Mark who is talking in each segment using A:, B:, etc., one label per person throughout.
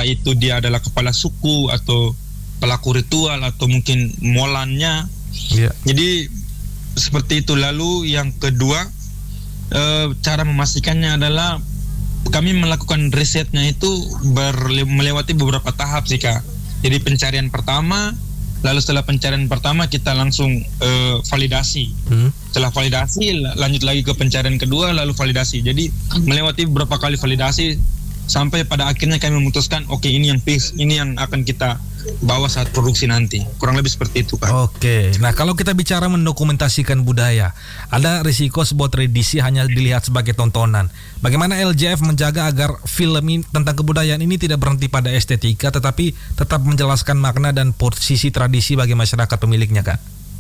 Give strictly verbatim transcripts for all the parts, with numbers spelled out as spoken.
A: entah itu dia adalah kepala suku atau pelaku ritual atau mungkin molannya.
B: Yeah.
A: Jadi seperti itu. Lalu yang kedua, e, cara memastikannya adalah kami melakukan risetnya itu berle- melewati beberapa tahap sih Kak. Jadi pencarian pertama, lalu setelah pencarian pertama kita langsung e, validasi. Hmm. Setelah validasi lanjut lagi ke pencarian kedua, lalu validasi. Jadi melewati beberapa kali validasi sampai pada akhirnya kami memutuskan oke okay, ini yang fix, ini yang akan kita bawa saat produksi nanti. Kurang lebih seperti itu Pak.
B: Oke, nah kalau kita bicara mendokumentasikan budaya, ada risiko sebuah tradisi hanya dilihat sebagai tontonan. Bagaimana L J F menjaga agar film ini, tentang kebudayaan ini tidak berhenti pada estetika, tetapi tetap menjelaskan makna dan posisi tradisi bagi masyarakat pemiliknya Kak?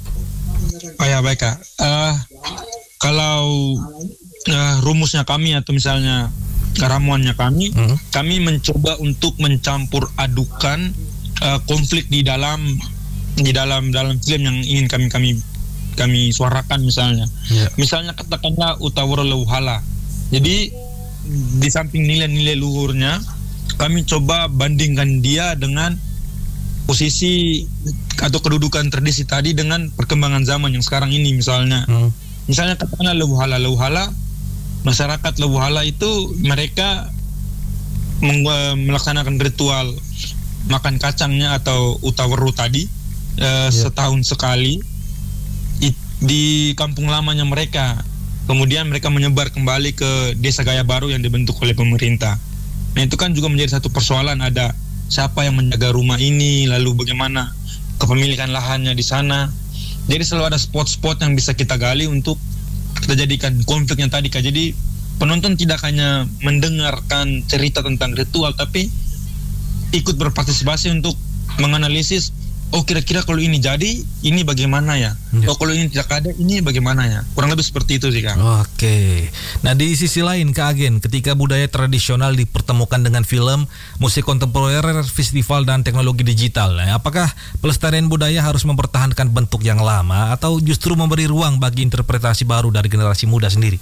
A: Oh ya baik Kak, uh, kalau uh, rumusnya kami atau misalnya ramuannya kami, hmm. kami mencoba untuk mencampur adukan uh, konflik di dalam di dalam dalam film yang ingin kami kami kami suarakan misalnya. Yeah. Misalnya katakanlah Utawara Leuhala. Jadi di samping nilai-nilai luhurnya, kami coba bandingkan dia dengan posisi atau kedudukan tradisi tadi dengan perkembangan zaman yang sekarang ini misalnya. Hmm. Misalnya katakanlah Leuhala, Leuhala masyarakat Leuhala itu mereka meng- melaksanakan ritual makan kacangnya atau utaweru tadi uh, yeah. setahun sekali i- di kampung lamanya mereka. Kemudian mereka menyebar kembali ke desa Gaya Baru yang dibentuk oleh pemerintah. Nah itu kan juga menjadi satu persoalan, ada siapa yang menjaga rumah ini, lalu bagaimana kepemilikan lahannya di sana. Jadi selalu ada spot-spot yang bisa kita gali untuk kita jadikan konfliknya tadi Kak. Jadi penonton tidak hanya mendengarkan cerita tentang ritual, tapi ikut berpartisipasi untuk menganalisis, oh kira-kira kalau ini jadi, ini bagaimana ya? ya. Oh kalau ini tidak ada, ini bagaimana ya? Kurang lebih seperti itu sih Kak.
B: Oke. Nah di sisi lain Kak Agen, ketika budaya tradisional dipertemukan dengan film, musik kontemporer, festival dan teknologi digital, nah, apakah pelestarian budaya harus mempertahankan bentuk yang lama atau justru memberi ruang bagi interpretasi baru dari generasi muda sendiri?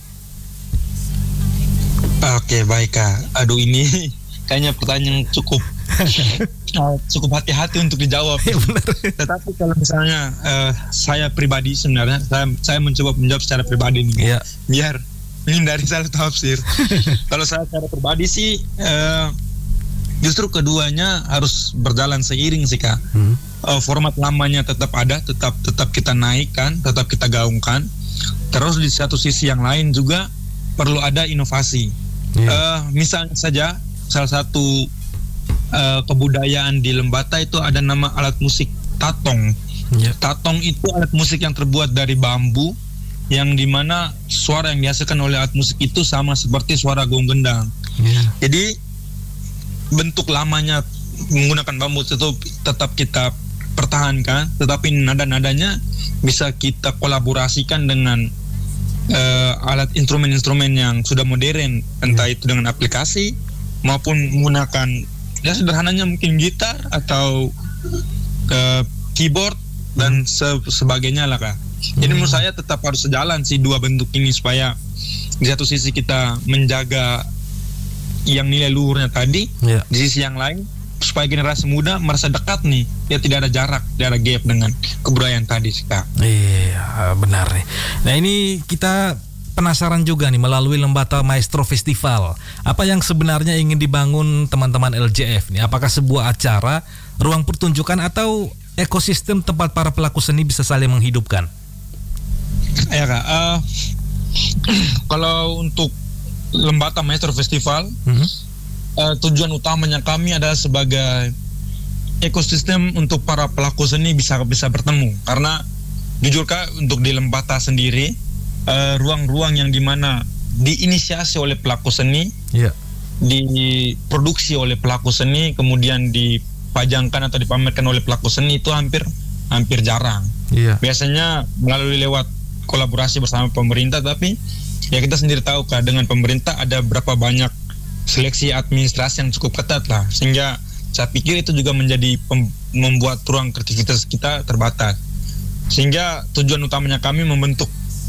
A: Oke baik Kak. Aduh ini kayaknya pertanyaan yang cukup Uh, cukup hati-hati untuk dijawab.
B: Ya,
A: tetapi kalau misalnya uh, saya pribadi sebenarnya saya saya mencoba menjawab secara pribadi nih,
B: ya.
A: biar menghindari salah tafsir. Kalau saya secara pribadi sih uh, justru keduanya harus berjalan seiring sih Kak. Hmm. Uh, format lamanya tetap ada, tetap tetap kita naikkan, tetap kita gaungkan. Terus di satu sisi yang lain juga perlu ada inovasi. Ya. Uh, misalnya saja salah satu Uh, kebudayaan di Lembata itu ada nama alat musik tatong. Yeah. Tatong itu alat musik yang terbuat dari bambu, yang dimana suara yang dihasilkan oleh alat musik itu sama seperti suara gong gendang. Yeah. Jadi bentuk lamanya menggunakan bambu itu tetap kita pertahankan, tetapi nada-nadanya bisa kita kolaborasikan dengan uh, alat instrumen-instrumen yang sudah modern, entah yeah. itu dengan aplikasi maupun menggunakan ya sederhananya mungkin gitar atau uh, keyboard dan se- sebagainya lah Kak. Jadi menurut saya tetap harus sejalan sih dua bentuk ini supaya di satu sisi kita menjaga yang nilai luhurnya tadi, yeah. di sisi yang lain supaya generasi muda merasa dekat nih, ya tidak ada jarak, tidak ada gap dengan kebudayaan tadi sih Kak.
B: Iya benar nih. Nah ini kita penasaran juga nih melalui Lembata Maestro Festival. Apa yang sebenarnya ingin dibangun teman-teman L J F nih? Apakah sebuah acara, ruang pertunjukan atau ekosistem tempat para pelaku seni bisa saling menghidupkan?
A: Ya Kak, uh, kalau untuk Lembata Maestro Festival, mm-hmm. uh, tujuan utamanya kami adalah sebagai ekosistem untuk para pelaku seni bisa bisa bertemu. Karena jujur Kak, untuk di Lembata sendiri, Uh, ruang-ruang yang dimana diinisiasi oleh pelaku seni, yeah. diproduksi oleh pelaku seni, kemudian dipajangkan atau dipamerkan oleh pelaku seni itu hampir hampir jarang. Yeah. Biasanya melalui lewat kolaborasi bersama pemerintah, tapi ya kita sendiri tahu Kak, dengan pemerintah ada berapa banyak seleksi administrasi yang cukup ketat lah, sehingga saya pikir itu juga menjadi pem- membuat ruang kreativitas kita terbatas. Sehingga tujuan utamanya kami membentuk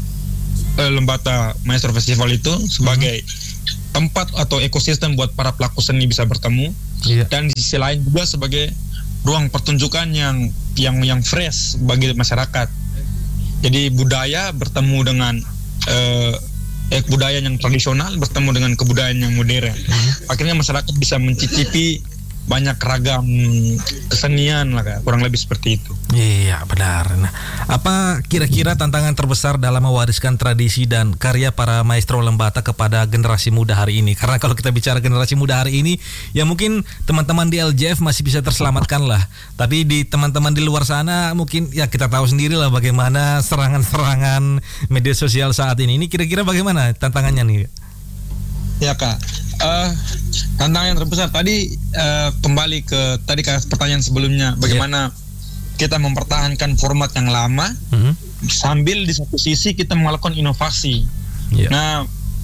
A: Lembata Maestro Festival itu sebagai hmm. tempat atau ekosistem buat para pelaku seni bisa bertemu,
B: Iya.
A: dan di sisi lain juga sebagai ruang pertunjukan yang yang yang fresh bagi masyarakat. Jadi budaya bertemu dengan eh, eh, budaya yang tradisional bertemu dengan kebudayaan yang modern. Hmm. Akhirnya masyarakat bisa mencicipi banyak ragam kesenian lah, Kak. Kurang lebih seperti itu.
B: Iya, benar. Nah, apa kira-kira tantangan terbesar dalam mewariskan tradisi dan karya para maestro Lembata kepada generasi muda hari ini? Karena kalau kita bicara generasi muda hari ini, ya mungkin teman-teman di L J F masih bisa terselamatkan lah. Tapi di teman-teman di luar sana mungkin ya kita tahu sendiri lah bagaimana serangan-serangan media sosial saat ini. Ini kira-kira bagaimana tantangannya nih?
A: Ya, Kak. Uh, tantangan yang terbesar tadi uh, kembali ke tadi ke pertanyaan sebelumnya, bagaimana yeah. kita mempertahankan format yang lama mm-hmm. sambil di satu sisi kita melakukan inovasi. Yeah. Nah,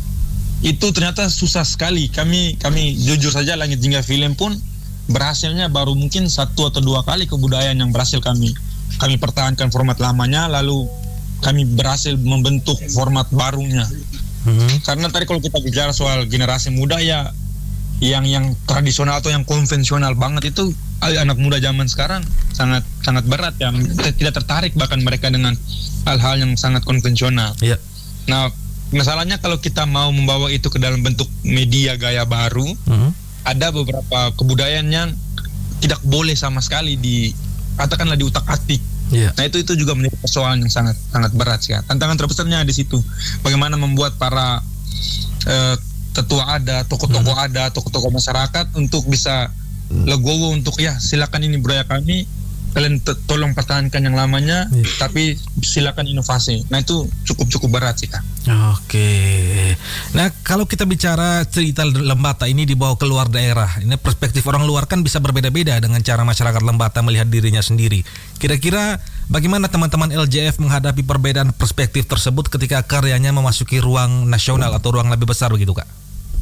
A: itu ternyata susah sekali. Kami kami jujur saja Langit Jingga Film pun berhasilnya baru mungkin satu atau dua kali kebudayaan yang berhasil kami kami pertahankan format lamanya, lalu kami berhasil membentuk format barunya. Hmm. Karena tadi kalau kita bicara soal generasi muda ya yang yang tradisional atau yang konvensional banget itu anak muda zaman sekarang sangat sangat berat ya, tidak tertarik bahkan mereka dengan hal-hal yang sangat konvensional. Yeah. Nah, masalahnya kalau kita mau membawa itu ke dalam bentuk media gaya baru, hmm. ada beberapa kebudayaan yang tidak boleh sama sekali di katakanlah diutak-atik. Yeah. Nah itu itu juga menjadi persoalan yang sangat sangat berat sih. Tantangan terbesarnya di situ. Bagaimana membuat para uh, tetua ada, tokoh-tokoh hmm. ada, tokoh-tokoh masyarakat untuk bisa hmm. legowo untuk ya silakan ini budaya kami, kalian t- tolong pertahankan yang lamanya, yeah. tapi silakan inovasi. Nah itu cukup cukup berat sih, Kak.
B: Oke. Nah kalau kita bicara cerita Lembata ini dibawa keluar daerah, ini perspektif orang luar kan bisa berbeda-beda dengan cara masyarakat Lembata melihat dirinya sendiri. Kira-kira bagaimana teman-teman L J F menghadapi perbedaan perspektif tersebut ketika karyanya memasuki ruang nasional atau ruang lebih besar begitu, Kak?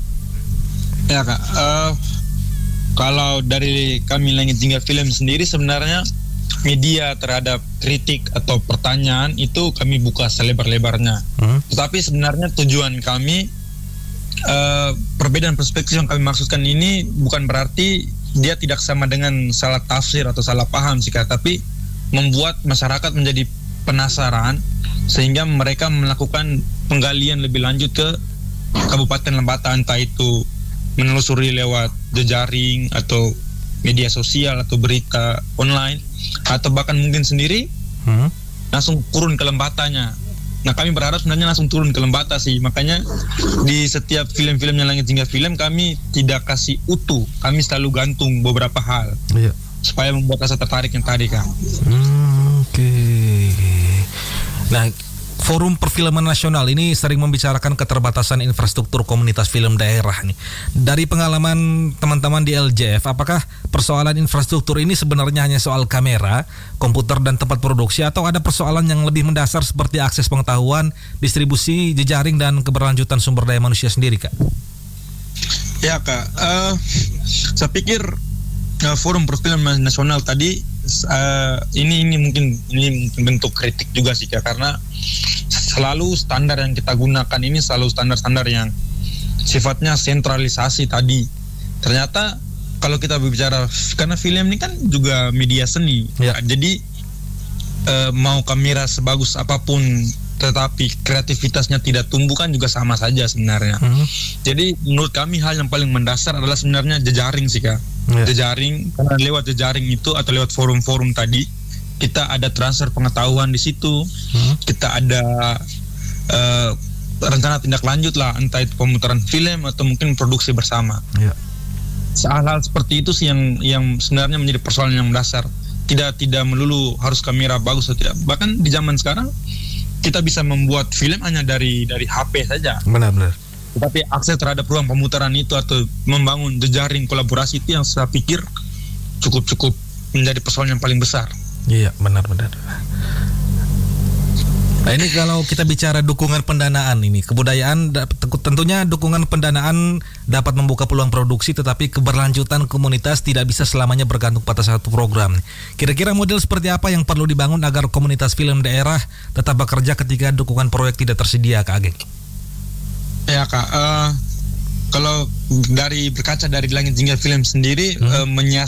A: Ya, Kak. Uh, kalau dari kami Langit Jingga Film sendiri sebenarnya media terhadap kritik atau pertanyaan itu kami buka selebar-lebarnya. Hmm. Tetapi sebenarnya tujuan kami uh, perbedaan perspektif yang kami maksudkan ini bukan berarti dia tidak sama dengan salah tafsir atau salah paham sih, Kak, tapi membuat masyarakat menjadi penasaran sehingga mereka melakukan penggalian lebih lanjut ke Kabupaten Lembata, entah itu menelusuri lewat jejaring atau media sosial atau berita online atau bahkan mungkin sendiri hmm. langsung turun ke Lembatanya. Nah kami berharap sebenarnya langsung turun ke Lembata sih, makanya di setiap film-filmnya Langit Jingga Film kami tidak kasih utuh, kami selalu gantung beberapa hal yeah. supaya membuat rasa tertarik yang tadi, Kak.
B: Hmm, Oke. Okay. Nah, Forum Perfilman Nasional ini sering membicarakan keterbatasan infrastruktur komunitas film daerah nih. Dari pengalaman teman-teman di L J F, apakah persoalan infrastruktur ini sebenarnya hanya soal kamera, komputer dan tempat produksi, atau ada persoalan yang lebih mendasar seperti akses pengetahuan, distribusi, jejaring dan keberlanjutan sumber daya manusia sendiri, Kak?
A: Ya, Kak. Uh, saya pikir uh, Forum Perfilman Nasional tadi uh, ini ini mungkin ini mungkin bentuk kritik juga sih, Kak, karena selalu standar yang kita gunakan ini selalu standar-standar yang sifatnya sentralisasi tadi. Ternyata kalau kita berbicara, karena film ini kan juga media seni ya. Jadi eh, mau kamera sebagus apapun tetapi kreativitasnya tidak tumbuh kan juga sama saja sebenarnya. Hmm. Jadi menurut kami hal yang paling mendasar adalah sebenarnya jejaring sih, Kak. Ya. Jejaring, karena lewat jejaring itu atau lewat forum-forum tadi kita ada transfer pengetahuan di situ, hmm. kita ada uh, rencana tindak lanjut lah, entah itu pemutaran film atau mungkin produksi bersama. Ya. Hal-hal seperti itu sih yang yang sebenarnya menjadi persoalan yang mendasar. Tidak tidak melulu harus kamera bagus atau tidak. Bahkan di zaman sekarang kita bisa membuat film hanya dari dari H P saja. Benar-benar. Tetapi akses terhadap ruang pemutaran itu atau membangun jejaring kolaborasi itu yang saya pikir cukup-cukup menjadi persoalan yang paling besar.
B: Iya, benar-benar. Nah ini kalau kita bicara dukungan pendanaan ini, kebudayaan tentunya dukungan pendanaan dapat membuka peluang produksi, tetapi keberlanjutan komunitas tidak bisa selamanya bergantung pada satu program. Kira-kira model seperti apa yang perlu dibangun agar komunitas film daerah tetap bekerja ketika dukungan proyek tidak tersedia, Kak Ageng?
A: Ya, Kak, uh, kalau dari berkaca dari Langit Jingga film sendiri hmm. uh,